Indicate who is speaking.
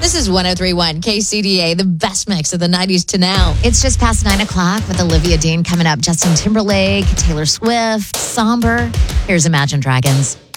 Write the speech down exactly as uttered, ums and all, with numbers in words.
Speaker 1: This is one oh three point one K C D A, the best mix of the nineties to now.
Speaker 2: It's just past nine o'clock with Olivia Dean coming up. Justin Timberlake, Taylor Swift, Somber. Here's Imagine Dragons.